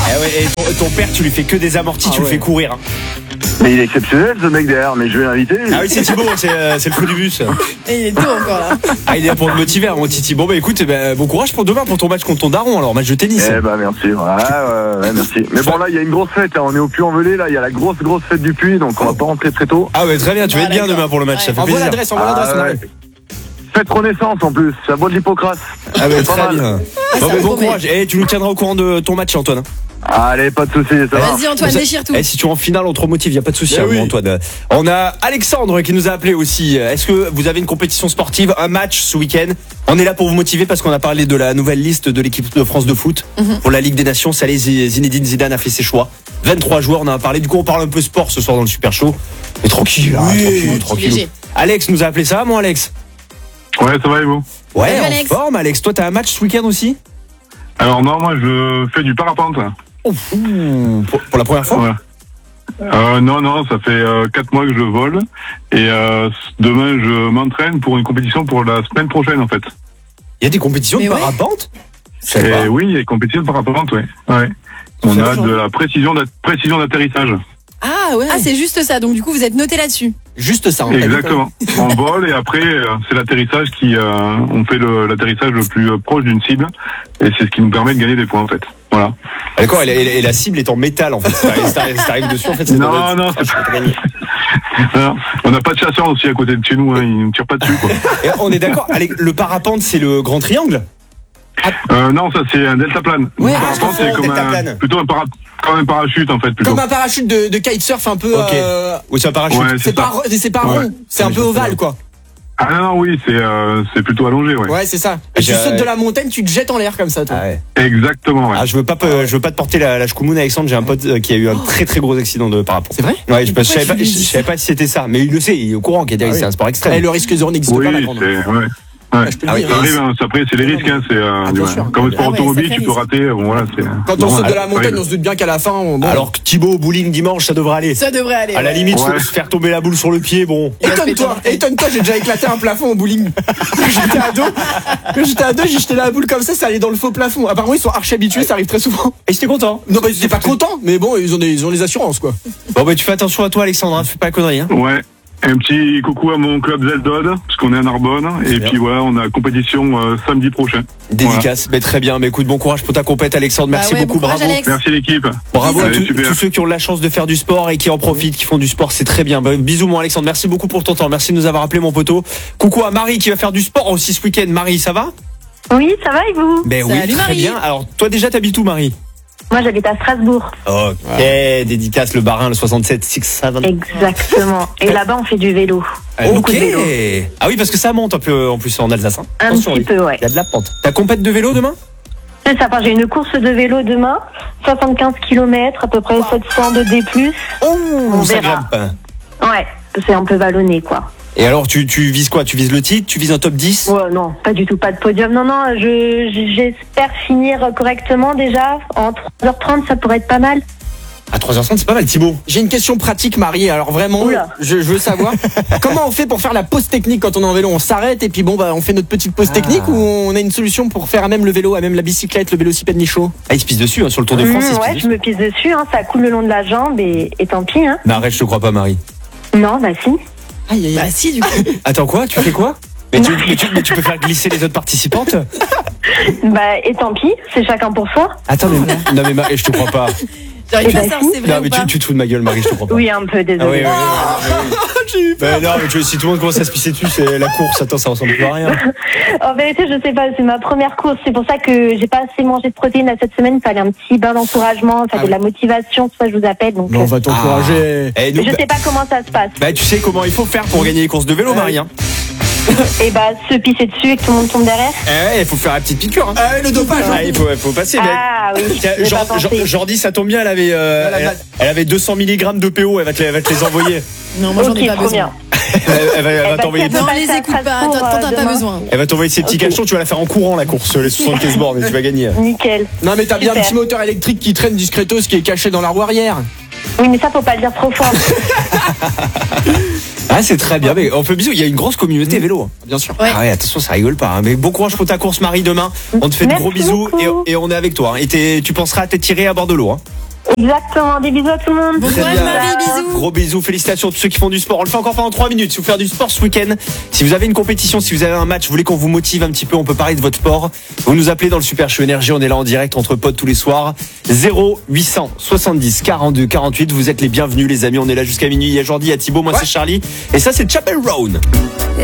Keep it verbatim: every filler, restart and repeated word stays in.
Eh ouais, et ton, ton père, tu lui fais que des amortis, Ah tu ouais. le fais courir. Hein. Mais il est exceptionnel ce mec derrière, mais je vais l'inviter. Ah oui, c'est Thibaut, c'est, euh, c'est le fou du bus. Et il est tôt encore là. Ah, il est là pour te motiver, hein, mon Titi. Bon, bah écoute, eh ben, bon courage pour demain pour ton match contre ton daron, alors match de tennis. Eh bah merci, ouais, ouais, ouais, merci. Mais bon là il y a une grosse fête, hein. On est au Puy-en-Velay, là il y a la grosse grosse fête du Puy, donc on va pas rentrer très tôt. Ah ouais, très bien, tu vas Ah, être bien d'accord. demain pour le match, ça fait Envoie plaisir. l'adresse, envoie l'adresse. Ah, on ouais. arrive. Fête Renaissance en plus, c'est à Bois de l'Hippocrate. Ah ouais, C'est pas très mal. bien. Ah, Bon, ça bah, bon promet. courage. Et tu nous tiendras au courant de ton match, Antoine. Allez, pas de soucis, ça va. Vas-y Antoine, Ça- déchire tout. Eh, si tu es en finale, on te remotive, y a pas de souci, Ben hein, oui. mon Antoine. On a Alexandre qui nous a appelé aussi. Est-ce que vous avez une compétition sportive, un match ce week-end? On est là pour vous motiver parce qu'on a parlé de la nouvelle liste de l'équipe de France de foot Mhm. pour la Ligue des Nations. Ça, les Zinedine Zidane a fait ses choix. vingt-trois joueurs, on en a parlé. Du coup, on parle un peu sport ce soir dans le Super Show. Mais tranquille, là, tranquille, tranquille. léger. Alex nous a appelé, ça va, mon Alex? Ouais, ça va et vous? Ouais, Salut, en Alex. forme, Alex. Toi, t'as un match ce week-end aussi? Alors non, moi je fais du parapente. Ouh, pour, pour la première fois? Ouais. Euh, non, non, ça fait euh, quatre mois que je vole et euh, demain je m'entraîne pour une compétition pour la semaine prochaine en fait. Il y a des compétitions Mais de ouais. parapente? Je savais pas. Et oui, il y a une compétition de parapente, ouais. ouais. On a de la précision d'a- précision d'atterrissage. Ah ouais. Ah c'est juste ça, donc du coup vous êtes noté là-dessus. Juste ça. hein. Exactement. On vole et après euh, c'est l'atterrissage qui euh, on fait le- l'atterrissage le plus euh, proche d'une cible et c'est ce qui nous permet de gagner des points en fait. Voilà. Ah, d'accord, et la, et la cible est en métal en fait. Si t'arrives- si t'arrives si t'arrives dessus, en fait, c'est Non, dans le- non, Ah, je peux te gagner. Alors, on n'a pas de chasseurs aussi à côté de chez nous, hein, ils ne tirent pas dessus quoi. Et on est d'accord. Allez, le parapente, c'est le grand triangle. Euh, non, ça c'est un deltaplane. Ouais, Le ah, parapente, je c'est confonds, comme un, deltaplane. plutôt un para, comme un parachute en fait plutôt. Comme un parachute de, de kitesurf un peu. Ok. euh, Ou c'est un parachute. Ouais, C'est c'est pas, ça. c'est pas Ouais. rond, c'est un Ouais, peu je ovale comprends. quoi. Ah non, non, oui, c'est euh, c'est plutôt allongé, ouais. Ouais, c'est ça. Et tu J'ai- sautes de la montagne, tu te jettes en l'air comme ça, toi. Ah ouais. Exactement, ouais. Ah, je veux pas, pe- je veux pas te porter la, la chkoumoune, Alexandre. J'ai un pote euh, qui a eu un très très gros accident de parapente. C'est vrai? Ouais, je, je savais Pourquoi pas, tu je, lui dis je savais pas si c'était ça, mais il le sait, il est au courant qu'il y a des- Ah oui. c'est un sport Et extrême. le risque zéro n'existe Oui, pas, la c'est grande. ouais. Ouais. je peux le Ah, dire. ça arrive, hein, après c'est les risques, hein, c'est euh, Ah, bien ouais. sûr. Comme le sport Ah ouais, automobile, sacré tu peux risque. rater, bon voilà, c'est. Quand on normal. saute de la Ça montagne, arrive. on se doute bien qu'à la fin, on. bon. Alors que Thibaut, au bowling dimanche, ça devrait aller. Ça devrait aller. À la ouais. limite, Ouais. se faire tomber la boule sur le pied, bon. Il va se Étonne-toi, péter. étonne-toi, j'ai déjà éclaté un plafond au bowling. Quand j'étais ado, quand j'étais ado, j'ai jeté la boule comme ça, ça allait dans le faux plafond. Apparemment, ils sont archi habitués, ça arrive très souvent. Et j'étais content. Non, bah, ils étaient pas contents, mais bon, ils ont des, ils ont les assurances, quoi. Bon, bah, tu fais attention à toi, Alexandre, hein, fais pas la connerie, hein. Ouais. Un petit coucou à mon club Zeldod, parce qu'on est à Narbonne. Et bien. puis voilà, on a compétition euh, samedi prochain. Dédicace, mais très bien. Mais écoute, bon courage pour ta compète, Alexandre. Merci Bah ouais, beaucoup, bon courage, bravo. Alex. Merci l'équipe. Bravo à Allez, tous, super. tous ceux qui ont la chance de faire du sport et qui en profitent, qui font du sport, c'est très bien. Bah, bisous mon Alexandre, merci beaucoup pour ton temps, merci de nous avoir appelé mon poteau. Coucou à Marie qui va faire du sport aussi ce week-end. Marie, ça va? Oui, ça va et vous? Ben oui, Salut, très Marie. bien. Alors toi déjà t'habites où, Marie? Moi, j'habite à Strasbourg. Ok, dédicace le Barin, le soixante-sept six sept. Exactement. Et là-bas, on fait du vélo. Beaucoup Ok. de vélo. Ah oui, parce que ça monte un peu en plus en Alsace. Hein. Un Attention, petit oui. peu, ouais. Il y a de la pente. T'as compète de vélo demain? C'est ça, enfin, j'ai une course de vélo demain, soixante-quinze kilomètres, à peu près sept cents de D plus. Oh, On ça verra. grimpe. Ouais, c'est un peu vallonné, quoi. Et alors tu, tu vises quoi? Tu vises le titre? Tu vises un top dix? Ouais, non, pas du tout, pas de podium. Non, non, je, j'espère finir correctement déjà. En trois heures trente, ça pourrait être pas mal. À trois heures trente, c'est pas mal, Thibaut. J'ai une question pratique, Marie. Alors vraiment, Oula. je, je veux savoir comment on fait pour faire la pause technique quand on est en vélo. On s'arrête et puis bon, bah, on fait notre petite pause Ah. technique ou on a une solution pour faire à même le vélo, à même la bicyclette, le vélocipède Michaud. Ah, il se pisse dessus hein, sur le Tour de France. il Mmh, se ouais, pisse je dessus. me pisse dessus, hein, ça coule le long de la jambe et, et tant pis. Hein. Mais arrête, je te crois pas, Marie. Non, bah si. Aïe, aïe, Bah aïe. si du coup. Attends quoi? Tu fais quoi? mais, tu, mais, tu, mais tu peux faire glisser les autres participantes? Bah, et tant pis, c'est chacun pour soi. Attends, mais, non mais Marie, je te crois pas. J'arrive Eh pas à ben, savoir si c'est vrai Non ou mais pas. tu, tu te fous de ma gueule, Marie, je te crois pas. Oui, un peu, Ah oui, désolé. oui, oui, oui, oui. Ben non, mais tu, si tout le monde commence à se pisser dessus, c'est la course. Attends, ça ressemble plus à rien. En vérité, je sais pas, c'est ma première course. C'est pour ça que j'ai pas assez mangé de protéines là, cette semaine. Il fallait un petit bain d'encouragement, il fallait Ah de la motivation. Tout ça, je vous appelle. Donc, Bon, on euh, va t'encourager. Eh, nous, je sais pas comment ça se passe. bah, tu sais comment il faut faire pour gagner les courses de vélo, Marie. Hein. Et bah, se pisser dessus et que tout le monde tombe derrière. Eh, il faut faire la petite piqûre. Hein. Ah, le dopage. hein. Ah, il faut, il faut passer. mais- Ah oui, Tiens, j'ai Jor- pas Jor- pensé. Jordi, ça tombe bien, elle avait, euh, Elle a elle, mal. elle avait deux cents milligrammes de P O, elle va te, les- elle va te les envoyer. Non, moi j'en Ok, ai pas trop besoin. bien. Elle, elle va, elle va Eh ben, t'envoyer, tiens, Non, passer les à écoute pas, Strasbourg, toi t'en euh, as pas demain. besoin. elle va t'envoyer ses petits Ok. cachets, tu vas la faire en courant la course, les soixante-quinze bornes, et tu vas gagner. Nickel. Non, mais t'as bien un Super. petit moteur électrique qui traîne discretos qui est caché dans la roue arrière. Oui, mais ça, faut pas le dire trop fort. Ah, Ah, c'est très bien. Mais on fait bisous. Il y a une grosse communauté vélo. Bien sûr. Ouais. Ah ouais, attention, ça rigole pas. hein. Mais bon courage pour ta course, Marie, demain. On te fait de Merci gros bisous beaucoup. et, et on est avec toi. hein. Et t'es- tu penseras à t'étirer à bord de l'eau. Hein. Exactement. Des bisous à tout le monde. Bon Très courage, bien. Marie, bisous. Gros bisous, félicitations à tous ceux qui font du sport. On le fait encore pendant trois minutes. Si vous faites du sport ce week-end, si vous avez une compétition, si vous avez un match, vous voulez qu'on vous motive un petit peu, on peut parler de votre sport. Vous nous appelez dans le Super Show Énergie. On est là en direct entre potes tous les soirs. zéro huit cent soixante-dix quarante-deux quarante-huit. Vous êtes les bienvenus, les amis. On est là jusqu'à minuit. Il y a Jordi, il y a Thibaut, moi Ouais. c'est Charlie. Et ça, c'est Chapel Roan.